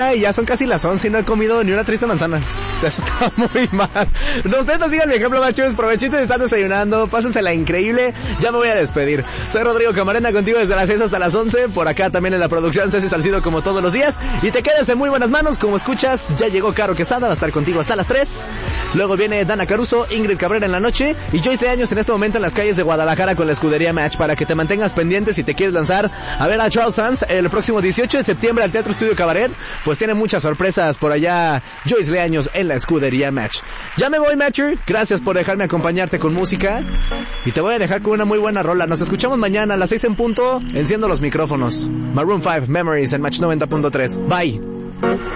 hora y ya son casi las 11 y no he comido ni una triste manzana. Eso está muy mal. Ustedes nos sigan mi ejemplo, machos. Provechito si están desayunando. Pásensela increíble. Ya me voy a despedir. Soy Rodrigo Camarena, contigo desde las 6 hasta las 11. Por acá también en la producción Ceci Salcido como todos los días. Y te quedas en muy buenas manos. Como escuchas, ya llegó Caro Quesada. Va a estar contigo hasta las 3. Luego viene Dana Caruso, Ingrid Cabrera en la noche. Y Joyce Leaños en este momento en las calles de Guadalajara con la Escudería Match. Para que te mantengas pendiente si te quieres lanzar a ver a Charles Sands el próximo 18 de septiembre al Teatro Estudio Cabaret. Pues tiene muchas sorpresas por allá Joyce Leaños en la Escudería Match. Ya me voy, Matcher. Gracias por dejarme acompañarte con música. Y te voy a dejar con una muy buena rola. Nos escuchamos mañana a las 6 en punto. Enciendo los micrófonos. Maroon 5, Memories en Match 90.3. Bye.